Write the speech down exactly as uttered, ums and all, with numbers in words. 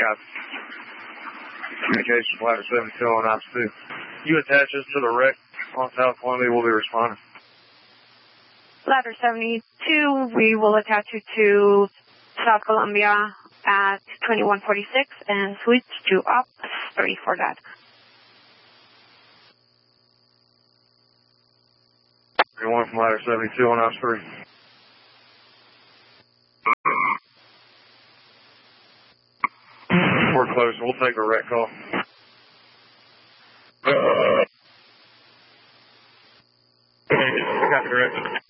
Copy. Communications, ladder seventy-two on ops two. You attach us to the wreck on South Columbia, we'll be responding. Ladder seventy-two, we will attach you to South Columbia at twenty-one forty-six and switch to ops three for that. One from ladder seventy-two on ops three. We're close. We'll take a wreck call. Got the wreck.